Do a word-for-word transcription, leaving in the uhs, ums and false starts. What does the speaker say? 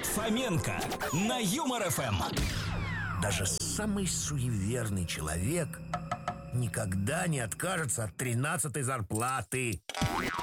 Фоменко на Юмор эф эм. Даже самый суеверный человек никогда не откажется от тринадцатой зарплаты.